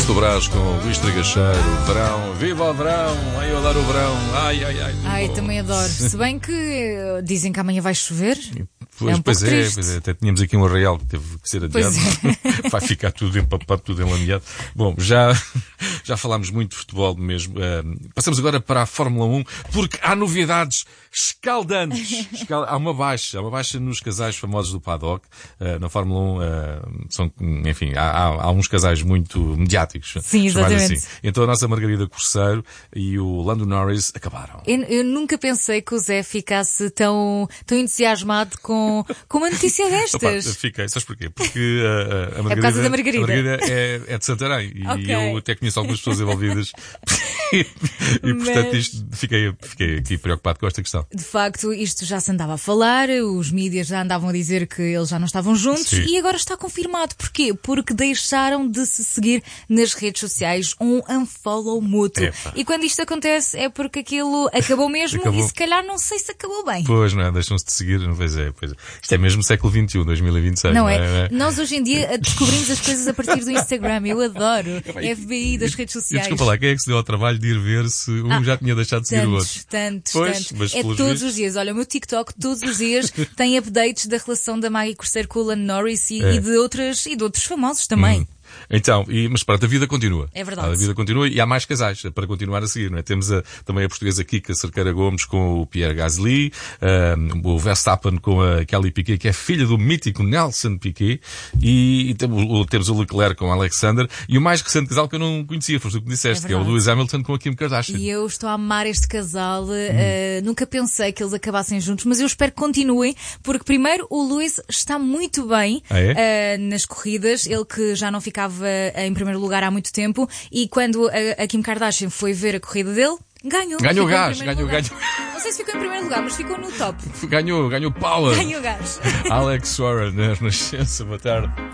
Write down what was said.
do Brás com o Luís Trigacheiro. Verão, viva o verão! Ai, eu adoro o verão! Ai, ai, ai! Ai, também adoro. Se bem que dizem que amanhã vai chover. Pois é, até tínhamos aqui um arraial que teve que ser adiado. Vai ficar tudo empapado, tudo enlameado. Bom, já falámos muito de futebol mesmo. Passamos agora para a Fórmula 1, porque há novidades escaldantes. Há uma baixa nos casais famosos do paddock. Na Fórmula 1, enfim, há uns casais muito mediáticos. Sim, exatamente. Assim. Então a nossa Margarida Corceiro e o Lando Norris acabaram. Eu nunca pensei que o Zé ficasse tão entusiasmado com uma notícia destas. Opa, fiquei, sabes porquê? Porque a Margarida, é por causa da Margarida. A Margarida é de Santarém e Okay. eu até conheço algumas pessoas envolvidas e portanto fiquei aqui preocupado com esta questão. De facto, isto já se andava a falar, os mídias já andavam a dizer que eles já não estavam juntos. Sim. E agora está confirmado. Porquê? Porque deixaram de se seguir nas redes sociais, um unfollow mútuo. Epa. E quando isto acontece é porque aquilo acabou mesmo. Acabou. E se calhar não sei se acabou bem. Pois não é, deixam-se de seguir, pois é. Isto é mesmo século XXI, 2026. Não é? Nós hoje em dia descobrimos as coisas a partir do Instagram. Eu adoro. FBI das redes sociais. Desculpa lá, quem é que se deu ao trabalho de ir ver se um já tinha deixado de seguir o outro? Tantos. Mas é todos os dias. Olha, o meu TikTok todos os dias tem updates da relação da Maggie Corceiro com o Lando Norris e de outros famosos também. Então, mas pronto, a vida continua. É verdade. A vida continua e há mais casais para continuar a seguir, não é? Temos também a portuguesa Kika Cerqueira Gomes com o Pierre Gasly, o Verstappen com a Kelly Piquet, que é filha do mítico Nelson Piquet, e temos o Leclerc com o Alexander, e o mais recente casal que eu não conhecia, foi o que disseste, que é o Lewis Hamilton com a Kim Kardashian. E eu estou a amar este casal, nunca pensei que eles acabassem juntos, mas eu espero que continuem, porque primeiro o Lewis está muito bem nas corridas, ele que já não ficava em primeiro lugar há muito tempo, e quando a Kim Kardashian foi ver a corrida dele, ganhou gás. Não sei se ficou em primeiro lugar, mas ficou no top. Ganhou power. Ganhou gás. Alex Warren, na Renascença, boa tarde.